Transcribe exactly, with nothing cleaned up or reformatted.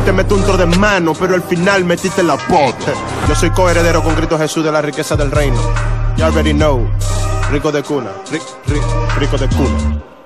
Te meto un tro de mano, pero al final metiste la pote. Yo soy coheredero con Cristo Jesús de la riqueza del reino. You already know. Rico de cuna, ric, ric, rico de cuna.